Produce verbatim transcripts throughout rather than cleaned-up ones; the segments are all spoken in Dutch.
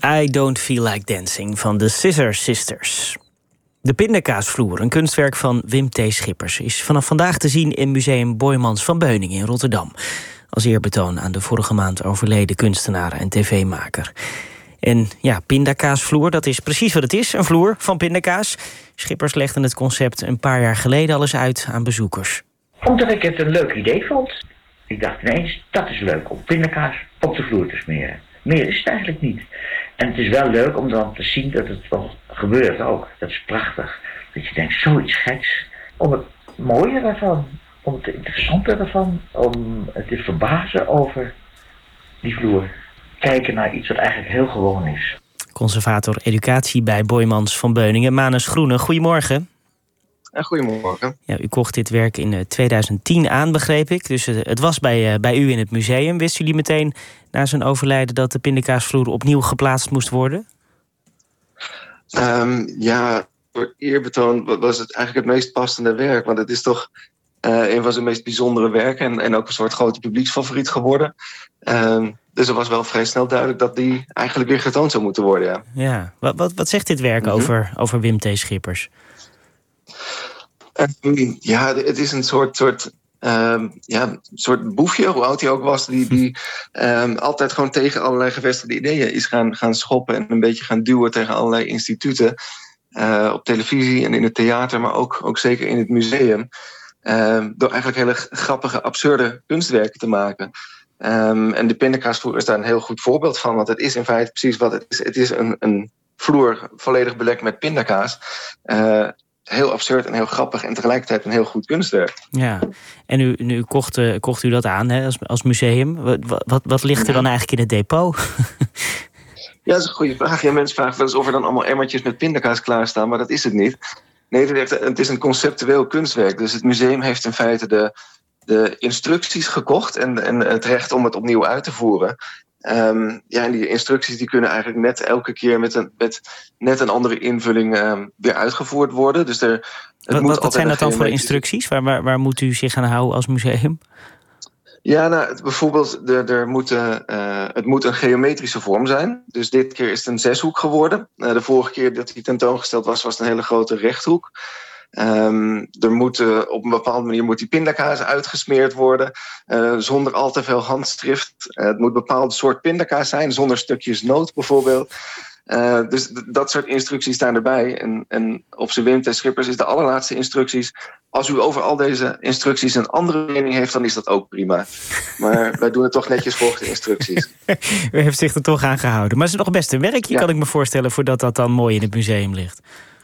I Don't Feel Like Dancing van de Scissor Sisters. De pindakaasvloer, een kunstwerk van Wim T. Schippers, is vanaf vandaag te zien in Museum Boijmans van Beuningen in Rotterdam. Als eerbetoon aan de vorige maand overleden kunstenaar en tv-maker. En ja, pindakaasvloer, dat is precies wat het is, een vloer van pindakaas. Schippers legde het concept een paar jaar geleden al eens uit aan bezoekers. Omdat ik het een leuk idee vond. Ik dacht ineens, dat is leuk om pindakaas op de vloer te smeren. Meer is het eigenlijk niet. En het is wel leuk om dan te zien dat het wel gebeurt ook. Dat is prachtig. Dat je denkt, zoiets geks. Om het mooie ervan, om het interessante ervan, om het te verbazen over die vloer. Kijken naar iets wat eigenlijk heel gewoon is. Conservator educatie bij Boijmans van Beuningen, Manus Groene. Goedemorgen. Goedemorgen. Ja, u kocht dit werk in tweeduizend tien aan, begreep ik. Dus het was bij, bij u in het museum. Wisten jullie meteen na zijn overlijden dat de pindakaasvloer opnieuw geplaatst moest worden? Um, ja, voor eerbetoon was het eigenlijk het meest passende werk. Want het is toch uh, een van zijn meest bijzondere werken. En, en ook een soort grote publieksfavoriet geworden. Um, dus het was wel vrij snel duidelijk dat die eigenlijk weer getoond zou moeten worden. Ja, ja. Wat, wat, wat zegt dit werk mm-hmm. over, over Wim T. Schippers? Um, ja, het is een soort, soort, um, ja, soort boefje, hoe oud hij ook was, die, die um, altijd gewoon tegen allerlei gevestigde ideeën is gaan, gaan schoppen en een beetje gaan duwen tegen allerlei instituten. Uh, op televisie en in het theater, maar ook, ook zeker in het museum. Um, door eigenlijk hele grappige, absurde kunstwerken te maken. Um, en de pindakaasvloer is daar een heel goed voorbeeld van, want het is in feite precies wat het is. Het is een, een vloer volledig belekt met pindakaas. Uh, Heel absurd en heel grappig en tegelijkertijd een heel goed kunstwerk. Ja, en u, nu kocht, uh, kocht u dat aan hè, als, als museum. Wat, wat, wat ligt er dan eigenlijk in het depot? Ja, dat is een goede vraag. Ja, mensen vragen wel eens of er dan allemaal emmertjes met pindakaas klaarstaan, maar dat is het niet. Nee, het is een conceptueel kunstwerk. Dus het museum heeft in feite de, de instructies gekocht en, en het recht om het opnieuw uit te voeren. Um, ja, en die instructies die kunnen eigenlijk net elke keer met een, met net een andere invulling um, weer uitgevoerd worden. Dus er, het wat moet wat, wat zijn dat dan voor instructies? Waar, waar, waar moet u zich aan houden als museum? Ja, nou, het, bijvoorbeeld, er, er moet, uh, het moet een geometrische vorm zijn. Dus dit keer is het een zeshoek geworden. Uh, de vorige keer dat hij tentoongesteld was, was het een hele grote rechthoek. Um, er moet, uh, op een bepaalde manier moet die pindakaas uitgesmeerd worden. Uh, zonder al te veel handschrift. Uh, het moet een bepaald soort pindakaas zijn. Zonder stukjes noot bijvoorbeeld. Uh, dus d- dat soort instructies staan erbij. En, en op zijn Wim T. Schippers is de allerlaatste instructies. Als u over al deze instructies een andere mening heeft, dan is dat ook prima. Maar wij doen het toch netjes volgens de instructies. U heeft zich er toch aan gehouden. Maar het is nog best een werkje, ja. Kan ik me voorstellen, voordat dat dan mooi in het museum ligt.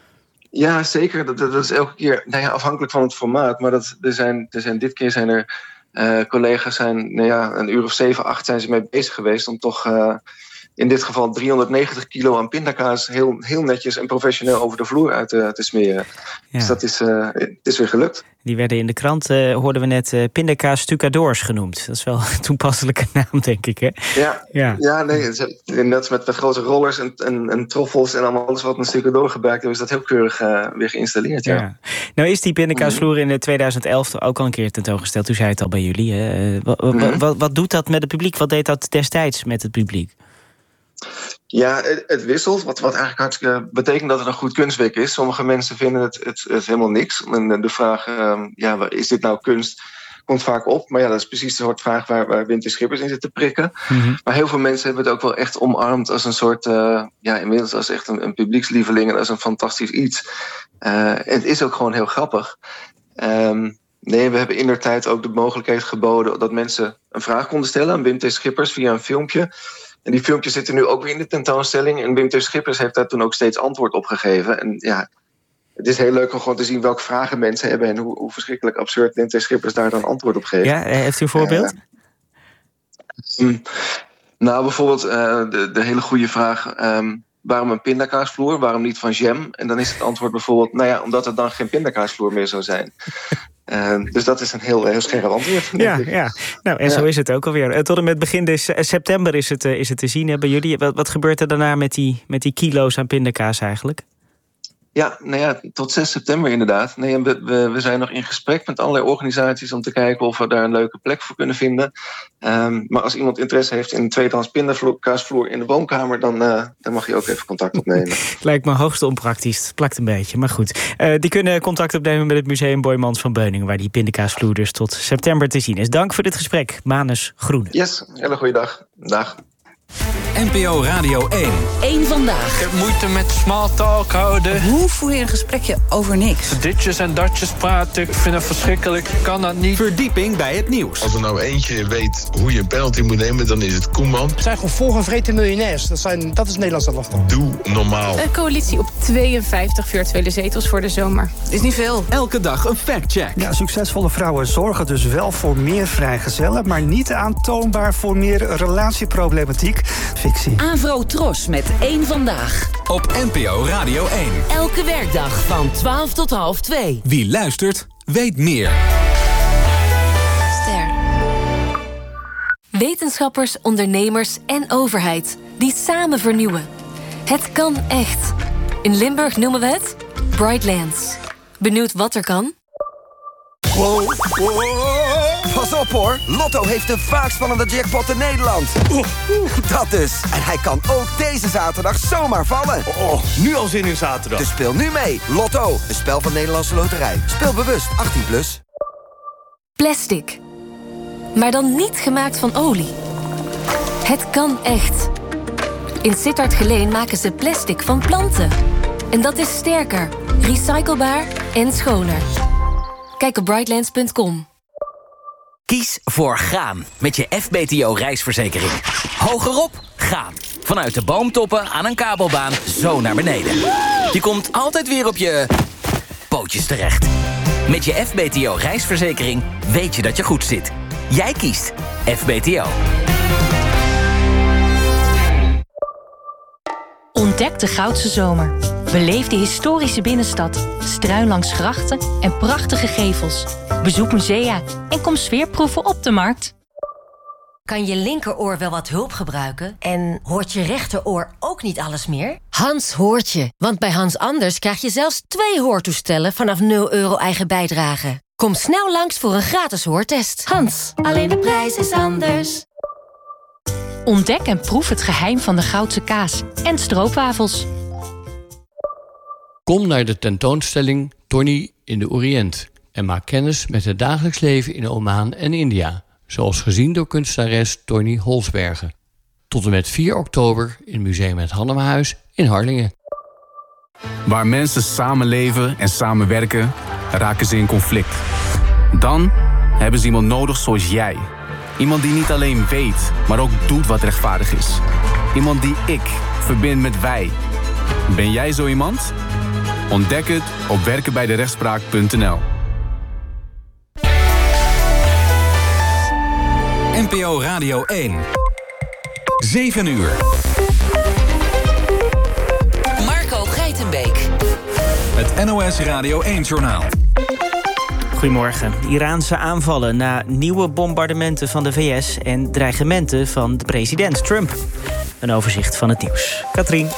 Ja, zeker. Dat, dat is elke keer nou ja, afhankelijk van het formaat. Maar dat, er zijn, er zijn, dit keer zijn er uh, collega's, zijn, nou ja, een uur of zeven, acht zijn ze mee bezig geweest om toch uh, in dit geval driehonderdnegentig kilo aan pindakaas heel, heel netjes en professioneel over de vloer uit te, te smeren. Ja. Dus dat is, uh, het is weer gelukt. Die werden in de krant, uh, hoorden we net, uh, pindakaas stucadoors genoemd. Dat is wel een toepasselijke naam, denk ik, hè? Ja, ja. ja nee, net met, met grote rollers en, en, en troffels en allemaal alles wat een stucadoor gebruikt hebben, is dat heel keurig uh, weer geïnstalleerd, ja. ja. Nou is die pindakaasvloer in tweeduizend elf ook al een keer tentoongesteld. U zei het al bij jullie. Hè? Wat, mm-hmm. wat, wat doet dat met het publiek? Wat deed dat destijds met het publiek? Ja, het, het wisselt. Wat, wat eigenlijk hartstikke betekent dat het een goed kunstwerk is. Sommige mensen vinden het, het, het helemaal niks. En de vraag, um, ja, is dit nou kunst, komt vaak op. Maar ja, dat is precies de soort vraag waar, waar Wim T. Schippers in zit te prikken. Mm-hmm. Maar heel veel mensen hebben het ook wel echt omarmd als een soort, uh, ja, inmiddels als echt een, een publiekslieveling en als een fantastisch iets. Uh, en het is ook gewoon heel grappig. Um, nee, we hebben indertijd ook de mogelijkheid geboden dat mensen een vraag konden stellen aan Wim T. Schippers via een filmpje. En die filmpjes zitten nu ook weer in de tentoonstelling. En Wim T. Schippers heeft daar toen ook steeds antwoord op gegeven. En ja, het is heel leuk om gewoon te zien welke vragen mensen hebben en hoe, hoe verschrikkelijk absurd Wim T. Schippers daar dan antwoord op geeft. Ja, heeft u een voorbeeld? Uh, um, nou, bijvoorbeeld uh, de, de hele goede vraag, Um, waarom een pindakaasvloer? Waarom niet van jam? En dan is het antwoord bijvoorbeeld, nou ja, omdat er dan geen pindakaasvloer meer zou zijn. Uh, dus dat is een heel, heel scherp antwoord. Ja, ja. Nou, en ja. Zo is het ook alweer. Tot en met begin des, september is het, uh, is het te zien hè, bij jullie. Wat, wat gebeurt er daarna met die, met die kilo's aan pindakaas eigenlijk? Ja, nou ja, tot zes september inderdaad. Nee, we, we, we zijn nog in gesprek met allerlei organisaties om te kijken of we daar een leuke plek voor kunnen vinden. Um, maar als iemand interesse heeft in een tweedehands pindakaasvloer in de woonkamer, dan, uh, dan mag je ook even contact opnemen. Lijkt me hoogst onpraktisch. Het plakt een beetje, maar goed. Uh, die kunnen contact opnemen met het Museum Boijmans van Beuningen, waar die pindakaasvloer dus tot september te zien is. Dank voor dit gesprek, Manus Groene. Yes, hele goede dag. Dag. N P O Radio één. Eén vandaag. Ik heb moeite met small talk houden. Hoe voer je een gesprekje over niks? Ditjes en datjes praten, ik vind het verschrikkelijk. Ik kan dat niet. Verdieping bij het nieuws. Als er nou eentje weet hoe je een penalty moet nemen, dan is het Koeman. Het zijn gewoon volgevreten miljonairs. Dat, zijn, dat is Nederlands elftal. Doe normaal. Een coalitie op tweeënvijftig virtuele zetels voor de zomer. Is niet veel. Elke dag een factcheck. Ja, succesvolle vrouwen zorgen dus wel voor meer vrijgezellen, maar niet aantoonbaar voor meer relatieproblematiek. Fictie. Avro Tros met één vandaag. Op N P O Radio één. Elke werkdag van twaalf tot half twee. Wie luistert, weet meer. Ster. Wetenschappers, ondernemers en overheid die samen vernieuwen. Het kan echt. In Limburg noemen we het Brightlands. Benieuwd wat er kan? Wow, wow. Pas op hoor, Lotto heeft de vaakst spannende jackpot in Nederland. Oeh, oeh. Dat dus. En hij kan ook deze zaterdag zomaar vallen. Oh, nu al zin in zaterdag. Dus speel nu mee. Lotto, een spel van Nederlandse Loterij. Speel bewust, achttien plus. Plastic. Maar dan niet gemaakt van olie. Het kan echt. In Sittard Geleen maken ze plastic van planten. En dat is sterker, recyclebaar en schoner. Kijk op brightlands punt com. Kies voor gaan met je F B T O reisverzekering. Hogerop, gaan. Vanuit de boomtoppen aan een kabelbaan zo naar beneden. Je komt altijd weer op je pootjes terecht. Met je F B T O reisverzekering weet je dat je goed zit. Jij kiest F B T O. Ontdek de Goudse Zomer. Beleef de historische binnenstad, struin langs grachten en prachtige gevels. Bezoek musea en kom sfeerproeven op de markt. Kan je linkeroor wel wat hulp gebruiken? En hoort je rechteroor ook niet alles meer? Hans hoort je, want bij Hans Anders krijg je zelfs twee hoortoestellen vanaf nul euro eigen bijdrage. Kom snel langs voor een gratis hoortest. Hans, alleen de prijs is anders. Ontdek en proef het geheim van de Goudse kaas en stroopwafels. Kom naar de tentoonstelling Tony in de Oriënt en maak kennis met het dagelijks leven in Oman en India, zoals gezien door kunstenares Tony Holsbergen. Tot en met vier oktober in Museum Het Hannemehuis in Harlingen. Waar mensen samenleven en samenwerken, raken ze in conflict. Dan hebben ze iemand nodig zoals jij. Iemand die niet alleen weet, maar ook doet wat rechtvaardig is. Iemand die ik verbind met wij. Ben jij zo iemand? Ontdek het op werken bij de rechtspraak punt n l. N P O Radio één. zeven uur. Marco Geitenbeek. Het N O S Radio één-journaal. Goedemorgen. Iraanse aanvallen na nieuwe bombardementen van de V S en dreigementen van de president Trump. Een overzicht van het nieuws. Katrien.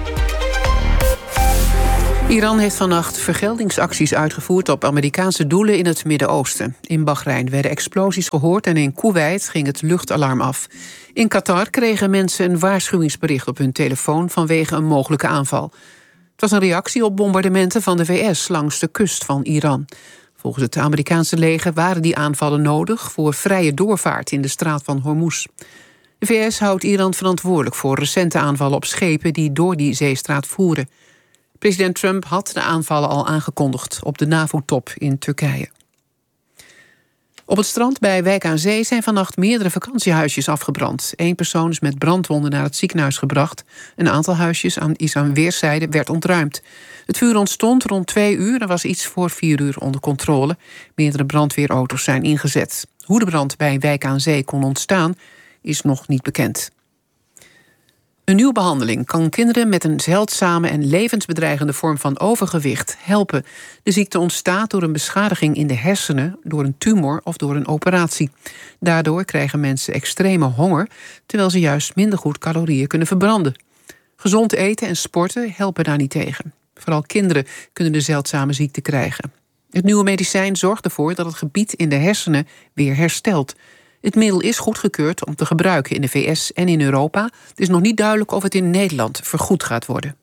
Iran heeft vannacht vergeldingsacties uitgevoerd op Amerikaanse doelen in het Midden-Oosten. In Bahrein werden explosies gehoord en in Koeweit ging het luchtalarm af. In Qatar kregen mensen een waarschuwingsbericht op hun telefoon vanwege een mogelijke aanval. Het was een reactie op bombardementen van de V S langs de kust van Iran. Volgens het Amerikaanse leger waren die aanvallen nodig voor vrije doorvaart in de straat van Hormuz. De V S houdt Iran verantwoordelijk voor recente aanvallen op schepen die door die zeestraat voeren. President Trump had de aanvallen al aangekondigd op de NAVO-top in Turkije. Op het strand bij Wijk aan Zee zijn vannacht meerdere vakantiehuisjes afgebrand. Eén persoon is met brandwonden naar het ziekenhuis gebracht. Een aantal huisjes aan, is aan weerszijden werd ontruimd. Het vuur ontstond rond twee uur en was iets voor vier uur onder controle. Meerdere brandweerauto's zijn ingezet. Hoe de brand bij Wijk aan Zee kon ontstaan is nog niet bekend. Een nieuwe behandeling kan kinderen met een zeldzame en levensbedreigende vorm van overgewicht helpen. De ziekte ontstaat door een beschadiging in de hersenen, door een tumor of door een operatie. Daardoor krijgen mensen extreme honger, terwijl ze juist minder goed calorieën kunnen verbranden. Gezond eten en sporten helpen daar niet tegen. Vooral kinderen kunnen de zeldzame ziekte krijgen. Het nieuwe medicijn zorgt ervoor dat het gebied in de hersenen weer herstelt. Het middel is goedgekeurd om te gebruiken in de V S en in Europa. Het is nog niet duidelijk of het in Nederland vergoed gaat worden.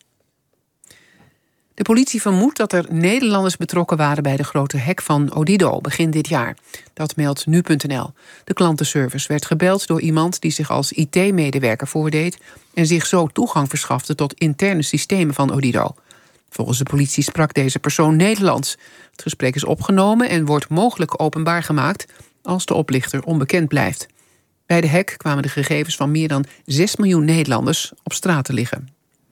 De politie vermoedt dat er Nederlanders betrokken waren bij de grote hack van Odido begin dit jaar. Dat meldt nu punt n l. De klantenservice werd gebeld door iemand die zich als I T-medewerker voordeed en zich zo toegang verschafte tot interne systemen van Odido. Volgens de politie sprak deze persoon Nederlands. Het gesprek is opgenomen en wordt mogelijk openbaar gemaakt als de oplichter onbekend blijft. Bij de hack kwamen de gegevens van meer dan zes miljoen Nederlanders op straat te liggen.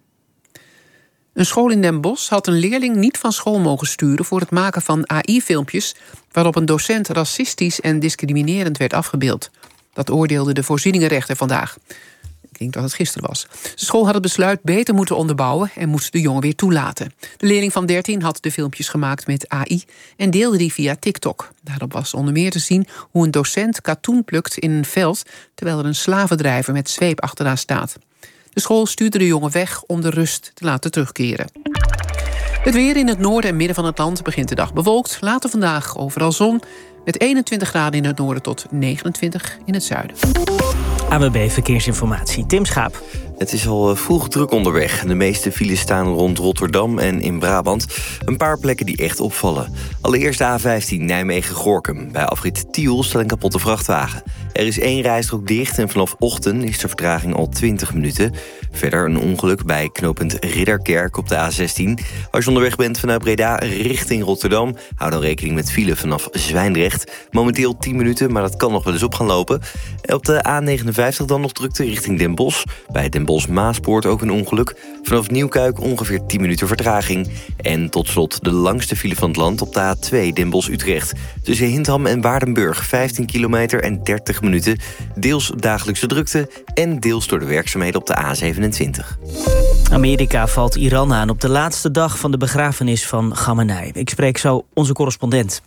Een school in Den Bosch had een leerling niet van school mogen sturen voor het maken van A I-filmpjes waarop een docent racistisch en discriminerend werd afgebeeld. Dat oordeelde de voorzieningenrechter vandaag. Ik denk dat het gisteren was. De school had het besluit beter moeten onderbouwen en moest de jongen weer toelaten. De leerling van dertien had de filmpjes gemaakt met A I en deelde die via TikTok. Daarop was onder meer te zien hoe een docent katoen plukt in een veld terwijl er een slavendrijver met zweep achteraan staat. De school stuurde de jongen weg om de rust te laten terugkeren. Het weer in het noorden en midden van het land begint de dag bewolkt. Later vandaag overal zon. Met eenentwintig graden in het noorden tot negenentwintig in het zuiden. A W B Verkeersinformatie, Tim Schaap. Het is al vroeg druk onderweg. De meeste files staan rond Rotterdam en in Brabant. Een paar plekken die echt opvallen. Allereerst de A vijftien Nijmegen-Gorinchem. Bij afrit Tiel staat een kapotte vrachtwagen. Er is één rijstrook dicht en vanaf ochtend is de vertraging al twintig minuten. Verder een ongeluk bij knooppunt Ridderkerk op de A zestien. Als je onderweg bent vanuit Breda richting Rotterdam, hou dan rekening met file vanaf Zwijndrecht. Momenteel tien minuten, maar dat kan nog wel eens op gaan lopen. Op de A negenenvijftig dan nog drukte richting Den Bosch. Bij Den Bosch-Maaspoort ook een ongeluk. Vanaf Nieuwkuik ongeveer tien minuten vertraging. En tot slot de langste file van het land op de A twee Den Bosch-Utrecht. Tussen Hindham en Waardenburg vijftien kilometer en dertig minuten. Deels dagelijkse drukte en deels door de werkzaamheden op de A zevenentwintig. Amerika valt Iran aan op de laatste dag van de begrafenis van Khamenei. Ik spreek zo onze correspondent.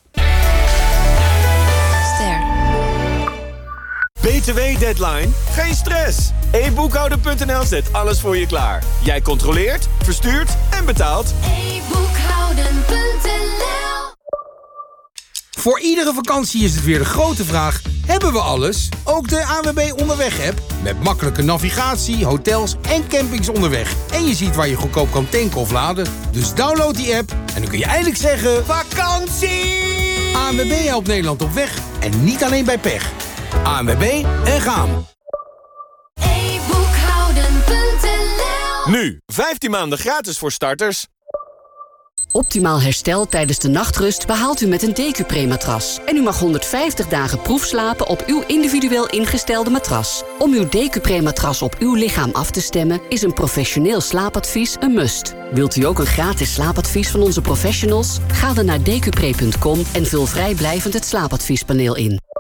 B T W-deadline? Geen stress. e boekhouder punt n l zet alles voor je klaar. Jij controleert, verstuurt en betaalt. e boekhouden punt n l. Voor iedere vakantie is het weer de grote vraag: hebben we alles? Ook de A W B Onderweg-app. Met makkelijke navigatie, hotels en campings onderweg. En je ziet waar je goedkoop kan tanken of laden. Dus download die app en dan kun je eindelijk zeggen: vakantie! A W B helpt Nederland op weg en niet alleen bij pech. A W B en gaan. e boekhouden punt n l. Nu, vijftien maanden gratis voor starters. Optimaal herstel tijdens de nachtrust behaalt u met een Decupre-matras. En u mag honderdvijftig dagen proefslapen op uw individueel ingestelde matras. Om uw Decupre-matras op uw lichaam af te stemmen is een professioneel slaapadvies een must. Wilt u ook een gratis slaapadvies van onze professionals? Ga dan naar decupre punt com en vul vrijblijvend het slaapadviespaneel in.